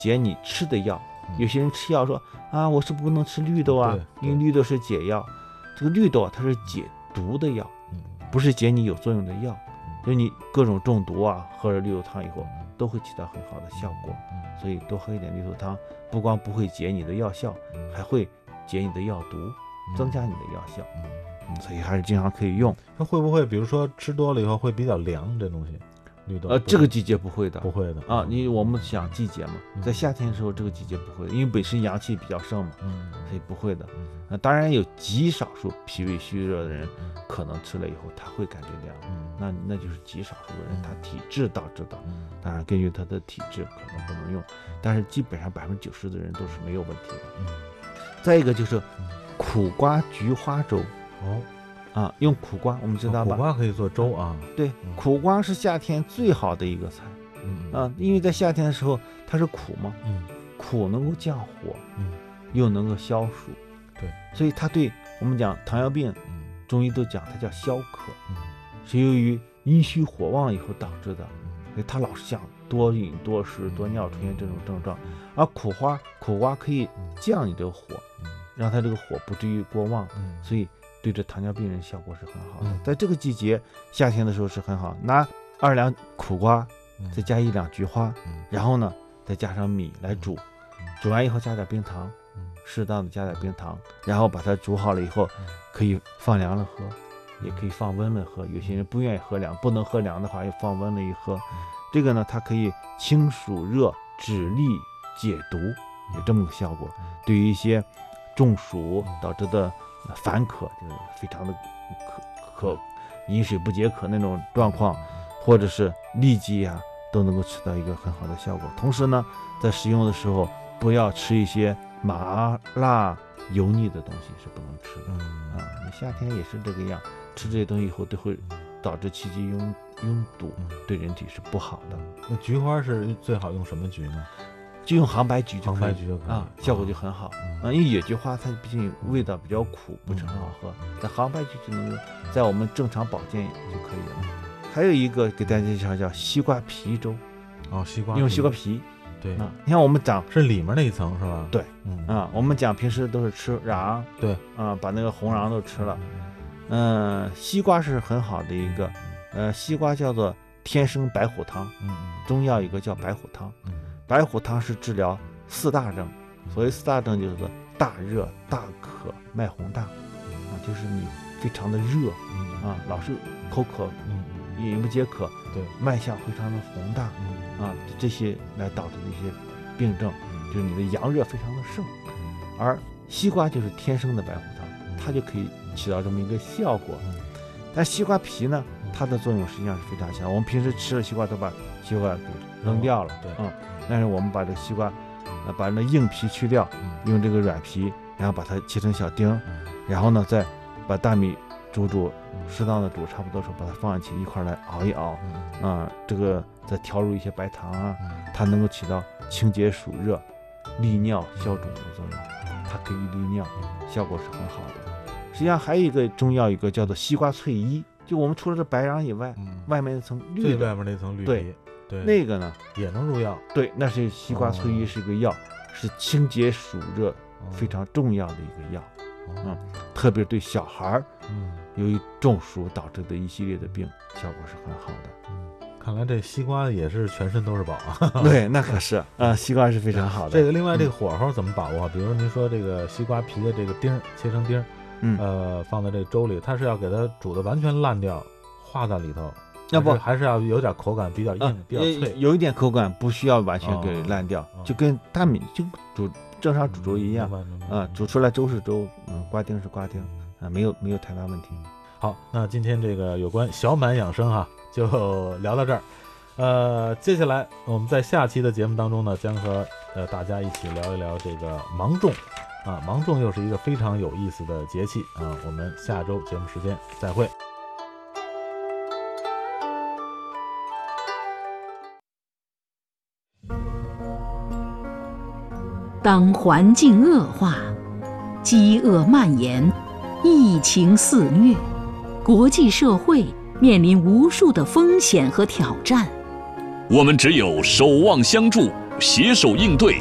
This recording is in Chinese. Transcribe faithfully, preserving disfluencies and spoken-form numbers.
解你吃的药。有些人吃药说啊，我是不能吃绿豆啊，因为绿豆是解药。这个绿豆啊，它是解毒的药，不是解你有作用的药。就你各种中毒啊，喝了绿豆汤以后都会起到很好的效果。所以多喝一点绿豆汤，不光不会解你的药效，还会解你的药毒，增加你的药效。所以还是经常可以用。 它会不会比如说吃多了以后会比较凉？这东西绿豆呃，这个季节不会的， 不会的啊。你我们想季节嘛，在夏天的时候这个季节不会的，因为本身阳气比较盛嘛，所以不会的。那当然有极少数脾胃虚热的人，可能吃了以后他会感觉凉，那那就是极少数的人，他体质导致的。当然根据他的体质可能不能用，但是基本上百分之九十的人都是没有问题的。再一个就是苦瓜菊花粥。哦，啊，用苦瓜，我们知道吧？ 苦瓜可以做粥啊。 对，苦瓜是夏天最好的一个菜。嗯啊，因为在夏天的时候它是苦嘛，嗯，苦能够降火，嗯，又能够消暑。 对， 所以它对我们讲糖尿病，嗯，中医都讲它叫消渴，嗯，是由于阴虚火旺以后导致的，所以它老是想多饮多食多尿出现这种症状。而苦花苦瓜可以降你这个火，让它这个火不至于过旺，所以对这糖尿病人效果是很好的。在这个季节夏天的时候是很好，拿二两苦瓜再加一两菊花，然后呢再加上米来煮，煮完以后加点冰糖，适当的加点冰糖，然后把它煮好了以后可以放凉了喝，也可以放温了喝。有些人不愿意喝凉，不能喝凉的话又放温了一喝。这个呢它可以清暑热止痢解毒，有这么个效果。对于一些中暑导致的烦渴，就是非常的渴渴饮水不解渴那种状况，或者是痢疾啊，都能够起到一个很好的效果。同时呢，在食用的时候不要吃一些麻辣油腻的东西，是不能吃的。嗯啊，你夏天也是这个样，吃这些东西以后都会导致气机拥拥堵，对人体是不好的。 那菊花是最好用什么菊呢？ 就用杭白菊就可以， 杭白菊就可以啊，效果就很好。嗯，因为野菊花它毕竟味道比较苦，不是很好喝，但杭白菊就能够在我们正常保健就可以了。还有一个给大家介绍叫西瓜皮粥。 哦，西瓜皮， 用西瓜皮。 对啊，你看我们长是里面那一层是吧？ 对，嗯啊，我们讲平时都是吃瓤， 对啊，把那个红瓤都吃了。嗯，西瓜是很好的一个，呃，西瓜叫做天生白虎汤。嗯，中药有个叫白虎汤。嗯。白虎汤是治疗四大症，所谓四大症就是大热、大渴、脉洪大，啊，就是你非常的热，啊，老是口渴，饮不解渴，对，脉象非常的洪大，啊，这些来导致的一些病症，就是你的阳热非常的盛。而西瓜就是天生的白虎汤，它就可以起到这么一个效果。但西瓜皮呢，它的作用实际上是非常强。我们平时吃了西瓜都把西瓜给扔掉了，对，嗯。但是我们把这个西瓜，呃，把那硬皮去掉，用这个软皮，然后把它切成小丁，然后呢，再把大米煮煮，适当的煮差不多时候，把它放进去一块来熬一熬，啊、呃，这个再调入一些白糖啊，它能够起到清洁暑热、利尿消肿的作用，它可以利尿，效果是很好的。实际上还有一个中药，一个叫做西瓜翠衣，就我们除了这白瓤以外，嗯、外面那层绿的， 最外面那层绿皮。 对。 对， 那个呢也能入药。 对，那是西瓜翠衣，是个药，哦、是清洁暑热非常重要的一个药。哦、嗯，特别对小孩儿，嗯，由于中暑导致的一系列的病，效果是很好的。 嗯，看来这西瓜也是全身都是宝啊。 对，那可是啊、呃，西瓜是非常好的。 这个另外这个火候怎么把握？嗯、比如说您说这个西瓜皮的这个丁切成丁，嗯，呃，放在这个粥里，它是要给它煮的完全烂掉，化在里头。要不还是要有点口感比较硬、啊、比较脆， 有一点口感，不需要完全给烂掉，哦、就跟大米就煮正常煮粥一样，啊，煮出来粥是粥，嗯，瓜丁是瓜丁，啊，没有没有太大问题。 好，那今天这个有关小满养生哈，就聊到这儿。呃，接下来我们在下期的节目当中呢，将和呃大家一起聊一聊这个芒种，啊，芒种又是一个非常有意思的节气啊。我们下周节目时间再会。 当环境恶化，饥饿蔓延，疫情肆虐，国际社会面临无数的风险和挑战， 我们只有守望相助， 携手应对。